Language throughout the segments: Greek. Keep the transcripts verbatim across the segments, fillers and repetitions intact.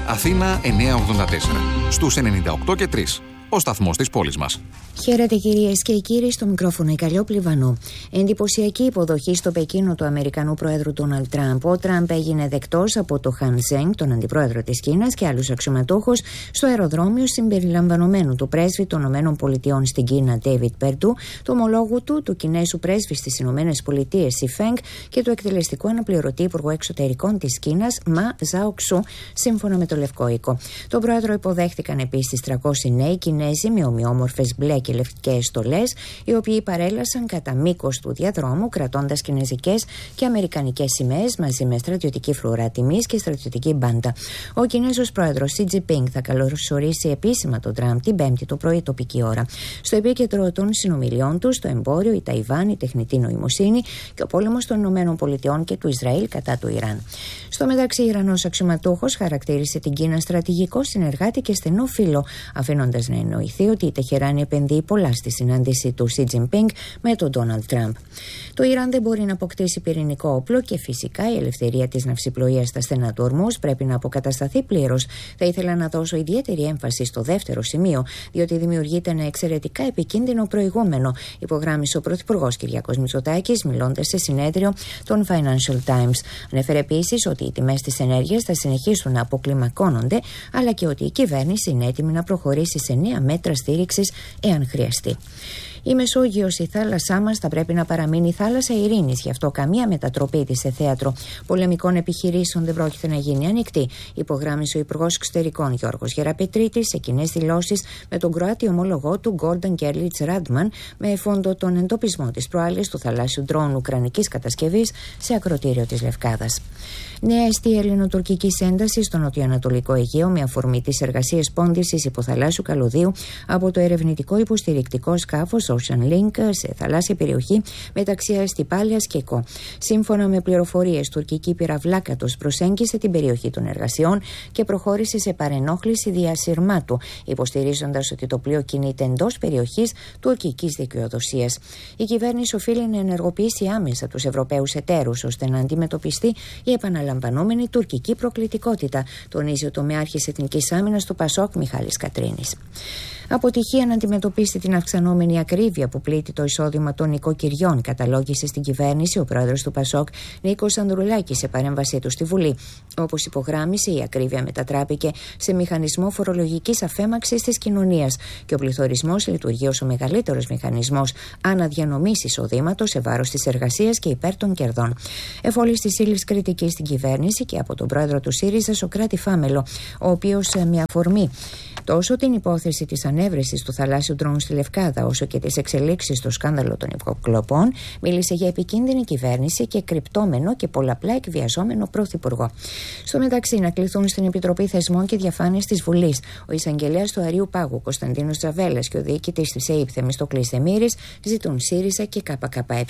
Αθήνα εννιακόσια ογδόντα τέσσερα. Στους ενενήντα οκτώ και τρία. Ο σταθμός της πόλης μας. Χαίρετε κυρίες και κύριοι, στο μικρόφωνο η Καλλιόπλη Βανού. Εντυπωσιακή υποδοχή στο Πεκίνο του Αμερικανού Προέδρου Ντόναλντ Τραμπ. Ο Τραμπ έγινε δεκτός από το Χαν Ζενγκ, τον αντιπρόεδρο της Κίνας, και άλλους αξιωματούχους στο αεροδρόμιο συμπεριλαμβανομένου του πρέσβη των ΗΠΑ στην Κίνα, Ντέιβιντ Περντού, του ομολόγου του, του Κινέζου πρέσβη στις ΗΠΑ, Σι Φενγκ, και του εκτελεστικού αναπληρωτή Υπουργού Εξωτερικών της Κίνας, Μα Ζάοξου, σύμφωνα με το Λευκό Οίκο. Τον πρόεδρο υποδέχτηκαν επίσης τριακόσιοι νέοι Κινέζοι με ομοιόμορφες μπλε και λευκές στολές, οι οποίοι παρέλασαν κατά μήκος του διαδρόμου κρατώντας κινέζικες και αμερικανικές σημαίες μαζί με στρατιωτική φρουρά τιμής και στρατιωτική μπάντα. Ο Κινέζος πρόεδρος Σι Τζινπίνγκ θα καλωσορίσει επίσημα τον Τραμπ την Πέμπτη το πρωί τοπική ώρα. Στο επίκεντρο των συνομιλιών του, το εμπόριο, η Ταϊβάν, η τεχνητή νοημοσύνη και ο πόλεμος των ΗΠΑ και του Ισραήλ κατά του Ιράν. Στο μεταξύ, Ιρανός αξιωματούχος χαρακτήρισε την Κίνα στρατηγικό συνεργάτη και στενό φίλο, αφήνοντας να εννοηθεί ότι η Τεχεράνη επενδύει πολλά στη συνάντηση του Σι Τζινπίνγκ με τον Ντόναλντ Τραμπ. Το Ιράν δεν μπορεί να αποκτήσει πυρηνικό όπλο και φυσικά η ελευθερία της ναυσιπλοείας στα στενά του Ορμούζ πρέπει να αποκατασταθεί πλήρως. Θα ήθελα να δώσω ιδιαίτερη έμφαση στο δεύτερο σημείο, διότι δημιουργείται ένα εξαιρετικά επικίνδυνο προηγούμενο, υπογράμμισε ο Πρωθυπουργός Κυριάκος Μητσοτάκης, μιλώντας σε συνέδριο των Financial Times. Ανέφερε επίσης ότι οι τιμές της ενέργειας θα συνεχίσουν να αποκλιμακώνονται, αλλά και ότι η κυβέρνηση είναι έτοιμη να προχωρήσει σε νέα μέτρα στήριξης εάν χρειαστεί. Η Μεσόγειος, η θάλασσά μας, θα πρέπει να παραμείνει θάλασσα ειρήνης. Γι' αυτό καμία μετατροπή της σε θέατρο πολεμικών επιχειρήσεων δεν πρόκειται να γίνει ανοιχτή, υπογράμμισε ο Υπουργός Εξωτερικών Γιώργος Γεραπετρίτης σε κοινές δηλώσεις με τον Κροάτι ομόλογό του Γκόρνταν Γκέρλιτς Ράντμαν, με φόντο τον εντοπισμό της προάλλης του θαλάσσιου ντρόουν ουκρανικής κατασκευής σε ακρωτήριο της Λευκάδας. Νέα αιστεία ελληνοτουρκικής έντασης στο νοτιοανατολικό Αιγαίο με αφορμή τις εργασίες πόντισης υποθαλάσσιου καλωδίου από το ερευνητικό υποστηρικτικό σκάφος Ocean Link σε θαλάσσια περιοχή μεταξύ Αστυπάλιας και Κο. Σύμφωνα με πληροφορίες, τουρκική πυραυλάκατος προσέγγισε την περιοχή των εργασιών και προχώρησε σε παρενόχληση διασυρμάτου, υποστηρίζοντας ότι το πλοίο κινείται εντός περιοχής τουρκικής δικαιοδοσίας. Η κυβέρνηση οφείλει να ενεργοποιήσει άμεσα τους Ευρωπαίους εταίρους ώστε να αντιμετωπιστεί η επαναλαμβανόμενη τουρκική προκλητικότητα, τονίζει ο τομεάρχης Εθνικής Άμυνας του Πασόκ Μιχάλης Κατρίνης. Αποτυχία να αντιμετωπίσει την αυξανόμενη ακρίβεια που πλήττει το εισόδημα των νοικοκυριών, καταλόγισε στην κυβέρνηση ο πρόεδρος του Πασόκ Νίκος Ανδρουλάκης σε παρέμβασή του στη Βουλή. Όπως υπογράμμισε, η ακρίβεια μετατράπηκε σε μηχανισμό φορολογικής αφέμαξης της κοινωνίας και ο πληθωρισμός λειτουργεί ως ο μεγαλύτερος μηχανισμός αναδιανομής εισοδήματος σε βάρος της εργασίας και υπέρ των κερδών. Εφόλης της ύλης κριτικής στην κυβέρνηση και από τον πρόεδρο του ΣΥΡΙΖΑ, Σωκράτη Φάμελο, ο οποίος με αφορμή τόσο την υπόθεση της ανέβρεσης του θαλάσσιου ντρόουν στη Λευκάδα, όσο και τις εξελίξεις στο σκάνδαλο των υποκλοπών, μίλησε για επικίνδυνη κυβέρνηση και κρυπτόμενο και πολλαπλά εκβιαζόμενο πρωθυπουργό. Στο μεταξύ, να κληθούν στην Επιτροπή Θεσμών και Διαφάνειας της Βουλής ο εισαγγελέας του Αρείου Πάγου Κωνσταντίνος Τζαβέλας και ο διοικητής της ΕΥΠ Θεμιστοκλής Δεμήρης ζητούν ΣΥΡΙΖΑ και ΚΚΕ.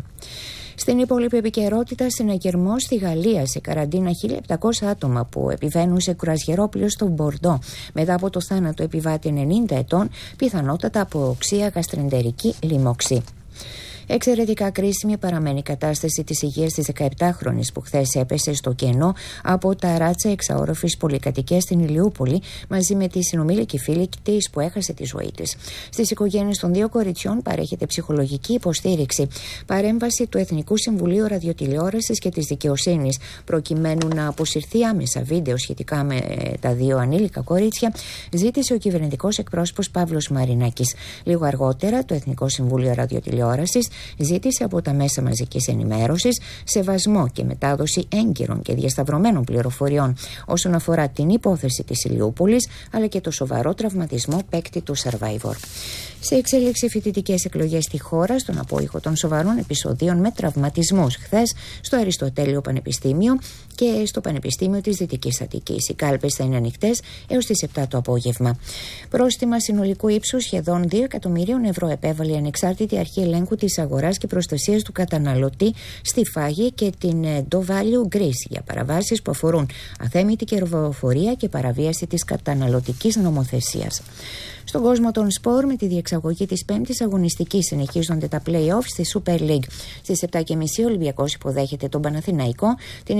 Στην υπόλοιπη επικαιρότητα, συναγερμό στη Γαλλία σε καραντίνα χίλια επτακόσια άτομα που επιβαίνουν σε κουρασγερόπλοιο στο Μπορντό μετά από το θάνατο επιβάτη ενενήντα ετών, πιθανότατα από οξεία γαστρεντερική λοιμώξη. Εξαιρετικά κρίσιμη παραμένει η κατάσταση της υγείας της δεκαεπτάχρονης που χθες έπεσε στο κενό από τα ράτσα εξαόροφης πολυκατοικίας στην Ηλιούπολη μαζί με τη συνομήλικη φίλη της που έχασε τη ζωή της. Στις οικογένειες των δύο κοριτσιών παρέχεται ψυχολογική υποστήριξη. Παρέμβαση του Εθνικού Συμβουλίου Ραδιοτηλεόρασης και της Δικαιοσύνης προκειμένου να αποσυρθεί άμεσα βίντεο σχετικά με τα δύο ανήλικα κορίτσια ζήτησε ο κυβερνητικός εκπρόσωπος Παύλος Μαρινάκης. Λίγο αργότερα, το Εθνικό Συμβούλιο Ραδιοτηλεόρασης ζήτησε από τα μέσα μαζικής ενημέρωσης σεβασμό και μετάδοση έγκυρων και διασταυρωμένων πληροφοριών όσον αφορά την υπόθεση της Ηλιούπολης αλλά και το σοβαρό τραυματισμό παίκτη του Survivor. Σε εξέλιξη φοιτητικές εκλογές στη χώρα, στον απόϊχο των σοβαρών επεισοδίων με τραυματισμούς χθες στο Αριστοτέλειο Πανεπιστήμιο και στο Πανεπιστήμιο της Δυτικής Αττικής. Οι κάλπες θα είναι ανοιχτές έως τις επτά το απόγευμα. Πρόστιμα συνολικού ύψους σχεδόν δύο εκατομμυρίων ευρώ επέβαλε η Ανεξάρτητη Αρχή Ελέγχου της Αγοράς και Προστασίας του Καταναλωτή στη Φάγη και την Do Value Greece για παραβάσεις που αφορούν αθέμητη κερδοφορία και παραβίαση της καταναλωτικής νομοθεσίας. Στον κόσμο των σπορ, με τη διεξαγωγή της πέμπτης αγωνιστικής συνεχίζονται τα play-off στη Super League. Στις επτά και μισή ο Ολυμπιακός υποδέχεται τον Παναθηναϊκό, την ίδια ώρα που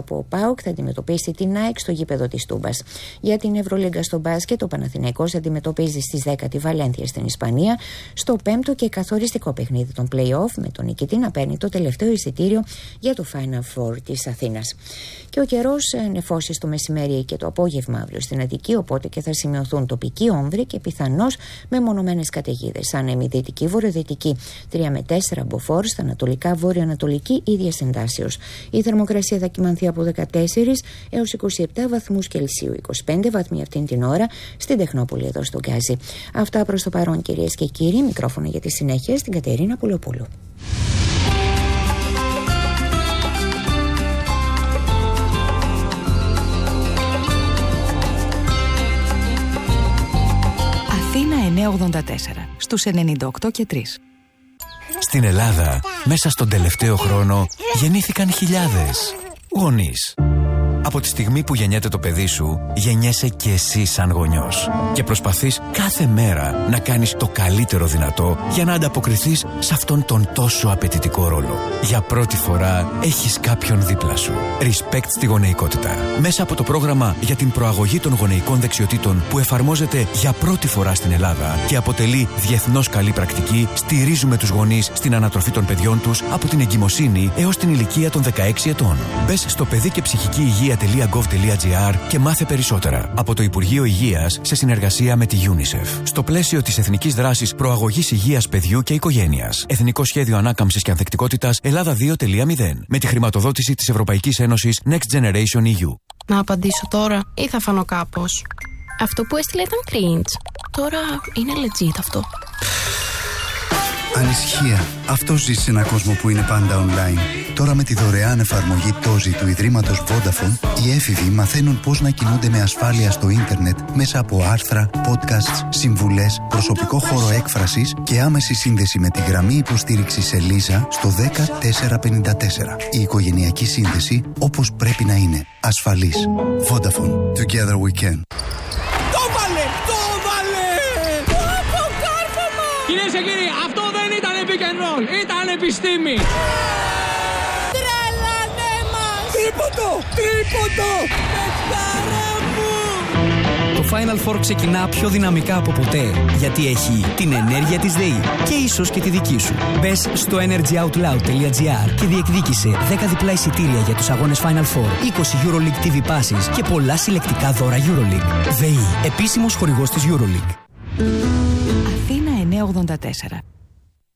όπου ο ΠΑΟΚ θα αντιμετωπίσει την ΑΕΚ στο γήπεδο της Τούμπας. Για την Ευρωλίγκα στο μπάσκετ, ο Παναθηναϊκός αντιμετωπίζει στις δέκα τη Βαλένθια στην Ισπανία, στο πέμπτο και καθοριστικό παιχνίδι των play-off, με τον νικητή να παίρνει το τελευταίο εισιτήριο για το Final Four της Αθήνας. Και ο καιρός νεφώσει το μεσημέρι και το απόγευμα αύριο στην Αττική, οπότε και θα σημειωθούν τοπικοί όμβροι και πιθανώς με μονομένες καταιγίδες. Άνεμη δυτική, βορειοδυτική τρία με τέσσερα μποφόρ, στα ανατολικά, βόρειο-ανατολική ίδιας εντάσεως. Η θερμοκρασία θα κυμανθεί από δεκατέσσερα έως είκοσι επτά βαθμούς Κελσίου, είκοσι πέντε βαθμοί αυτήν την ώρα στην Τεχνόπολη εδώ στο Γκάζι. Αυτά προς το παρόν, κυρίες και κύριοι. Μικρόφωνο για τη συνέχεια στην Κατερίνα Πουλοπούλου. Αθήνα εννιακόσια ογδόντα τέσσερα, στους ενενήντα οκτώ και τρία. Στην Ελλάδα, μέσα στον τελευταίο χρόνο, γεννήθηκαν χιλιάδες γονείς. Από τη στιγμή που γεννιέται το παιδί σου, γεννιέσαι και εσύ σαν γονιός. Και προσπαθείς κάθε μέρα να κάνεις το καλύτερο δυνατό για να ανταποκριθείς σε αυτόν τον τόσο απαιτητικό ρόλο. Για πρώτη φορά έχεις κάποιον δίπλα σου. Respect στη γονεϊκότητα. Μέσα από το πρόγραμμα για την προαγωγή των γονεϊκών δεξιοτήτων που εφαρμόζεται για πρώτη φορά στην Ελλάδα και αποτελεί διεθνώς καλή πρακτική, στηρίζουμε τους γονείς στην ανατροφή των παιδιών τους από την εγκυμοσύνη έως την ηλικία των δεκαέξι ετών. Μπες στο παιδί και ψυχική υγεία τελεία γκοβ τελεία τζι άρ και μάθε περισσότερα από το Υπουργείο Υγείας σε συνεργασία με τη UNICEF. Στο πλαίσιο της Εθνικής Δράσης Προαγωγής Υγείας Παιδιού και Οικογένειας. Εθνικό Σχέδιο Ανάκαμψης και Ανθεκτικότητας Ελλάδα δύο τελεία μηδέν. Με τη χρηματοδότηση της Ευρωπαϊκής Ένωσης Next Generation ι γιου. Να απαντήσω τώρα ή θα φανώ κάπως? Αυτό που έστειλε ήταν cringe. Τώρα είναι legit αυτό. Ανησυχία. Αυτό ζει σε έναν κόσμο που είναι πάντα online. Τώρα με τη δωρεάν εφαρμογή Τόζι του Ιδρύματος Vodafone, οι έφηβοι μαθαίνουν πώς να κινούνται με ασφάλεια στο ίντερνετ μέσα από άρθρα, podcasts, συμβουλές, προσωπικό χώρο έκφρασης και άμεση σύνδεση με τη γραμμή υποστήριξης Ελίζα στο δέκα τετρακόσια πενήντα τέσσερα. Η οικογενειακή σύνδεση όπως πρέπει να είναι. Ασφαλής. Vodafone. Together we can. Το βάλε! Το βάλε! Αποκάρφωμα! Κυρίες και κύριοι, αυτό δεν ήταν pick and roll, ήταν επιστήμη! Τρελανέ μας! Τρίποντο! Τρίποντο! Πεχτάρα μου! Το Final Four ξεκινά πιο δυναμικά από ποτέ, γιατί έχει την ενέργεια της ΔΕΗ και ίσως και τη δική σου. Μπες στο energy out loud τελεία τζι άρ και διεκδίκησε δέκα διπλά εισιτήρια για τους αγώνες Final Four, είκοσι EuroLeague τι βι passes και πολλά συλλεκτικά δώρα EuroLeague. ΔΕΗ, επίσημος χορηγός της EuroLeague. Αθήνα εννιακόσια ογδόντα τέσσερα.